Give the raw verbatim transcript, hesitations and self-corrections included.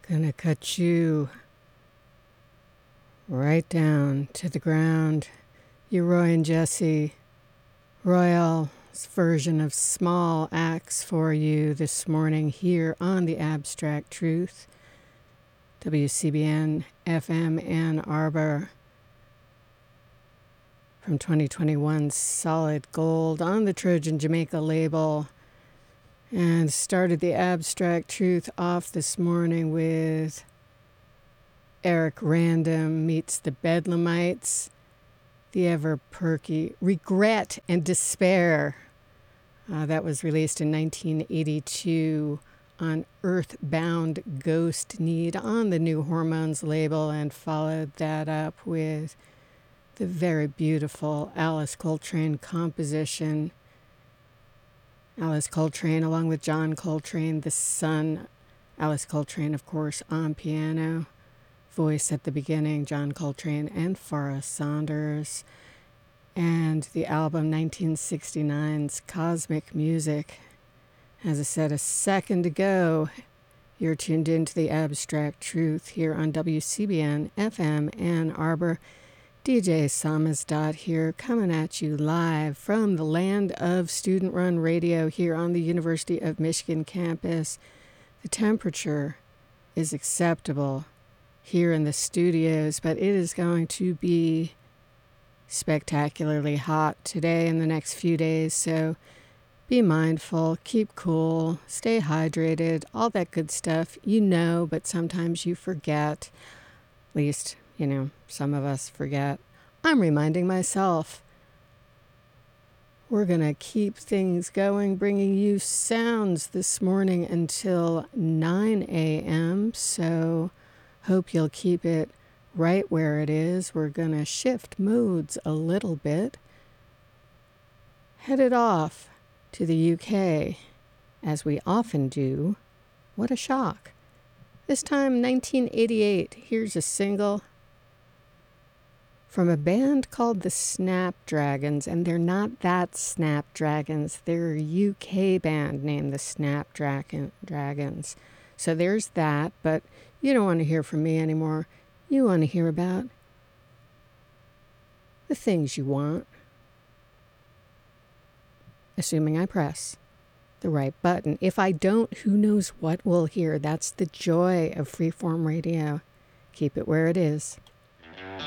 Gonna cut you right down to the ground. You, Roy and Jesse, Royal's version of Small Axe for you this morning here on the Abstract Truth, W C B N F M Ann Arbor, from twenty twenty-one Solid Gold on the Trojan Jamaica label. And started the Abstract Truth off this morning with Eric Random meets the Bedlamites, the ever perky Regret and Despair. Uh, that was released in nineteen eighty-two on Earthbound Ghost Need on the New Hormones label, and followed that up with the very beautiful Alice Coltrane composition. Alice Coltrane, along with John Coltrane, the son. Alice Coltrane, of course, on piano. Voice at the beginning, John Coltrane and Farrah Saunders. And the album nineteen sixty-nine's Cosmic Music. As I said a second ago, you're tuned into the Abstract Truth here on W C B N F M Ann Arbor. D J Samizdat here, coming at you live from the land of student-run radio here on the University of Michigan campus. The temperature is acceptable here in the studios, but it is going to be spectacularly hot today and the next few days, so be mindful, keep cool, stay hydrated, all that good stuff you know, but sometimes you forget. At least, you know, some of us forget. I'm reminding myself. We're going to keep things going, bringing you sounds this morning until nine a.m., so hope you'll keep it right where it is. We're going to shift modes a little bit. Headed off to the U K, as we often do. What a shock. This time, nineteen eighty-eight. Here's a single from a band called the Snapdragons, and they're not that Snapdragons. They're a U K band named the Snapdragons. So there's that, but you don't want to hear from me anymore. You want to hear about the things you want. Assuming I press the right button. If I don't, who knows what we'll hear. That's the joy of freeform radio. Keep it where it is.